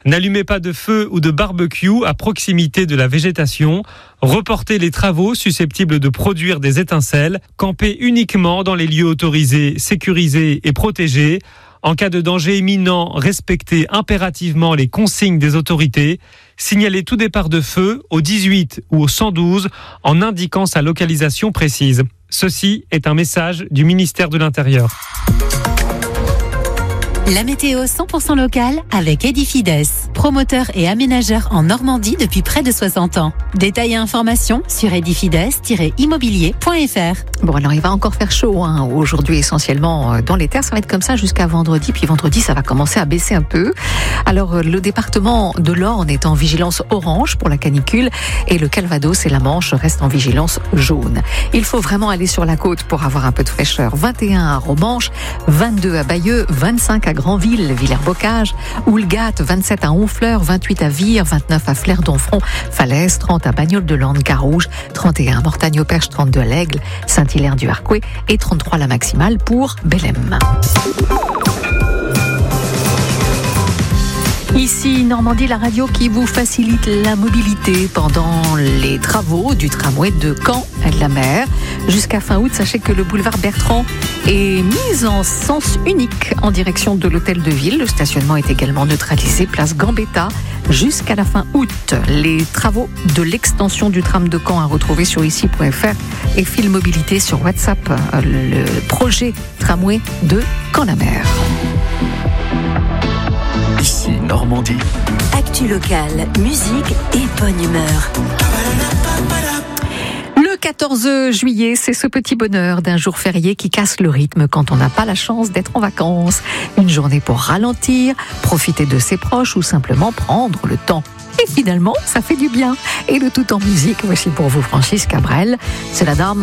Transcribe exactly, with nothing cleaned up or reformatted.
N'allumez pas de feu ou de barbecue à proximité de la végétation. Reportez les travaux susceptibles de produire des étincelles. Campez uniquement dans les lieux autorisés, sécurisés et protégés. En cas de danger imminent, respectez impérativement les consignes des autorités. Signalez tout départ de feu au dix-huit ou au cent douze en indiquant sa localisation précise. Ceci est un message du ministère de l'Intérieur. La météo cent pour cent locale avec Edifides, promoteur et aménageur en Normandie depuis près de soixante ans. Détails et informations sur edifides tiret immobilier point f r. Bon, alors il va encore faire chaud hein. Aujourd'hui, essentiellement dans les terres. Ça va être comme ça jusqu'à vendredi. Puis vendredi, ça va commencer à baisser un peu. Alors, le département de l'Orne est en vigilance orange pour la canicule et le Calvados et la Manche restent en vigilance jaune. Il faut vraiment aller sur la côte pour avoir un peu de fraîcheur. vingt et un à Romanche, vingt-deux à Bayeux, vingt-cinq à Granville, Villers-Bocage, Houlgate, vingt-sept à Honfleur, vingt-huit à Vire, vingt-neuf à Flers-Donfront, Falaise, trente à Bagnoles-de-Lande, Carouge, trente et un à Mortagne-au-Perche, trente-deux à l'Aigle, Saint-Hilaire-du-Harcouët et trente-trois la maximale pour Bellem. Ici, Normandie, la radio qui vous facilite la mobilité pendant les travaux du tramway de Caen-la-Mer. Jusqu'à fin août, sachez que le boulevard Bertrand est mis en sens unique en direction de l'hôtel de ville. Le stationnement est également neutralisé, place Gambetta, jusqu'à la fin août. Les travaux de l'extension du tram de Caen à retrouver sur ici point f r et Fil Mobilité sur WhatsApp. Le projet tramway de Caen-la-Mer. Ici Normandie. Actu locale, musique et bonne humeur. Le quatorze juillet, c'est ce petit bonheur d'un jour férié qui casse le rythme quand on n'a pas la chance d'être en vacances. Une journée pour ralentir, profiter de ses proches ou simplement prendre le temps. Et finalement, ça fait du bien. Et le tout en musique, voici pour vous Francis Cabrel. C'est la dame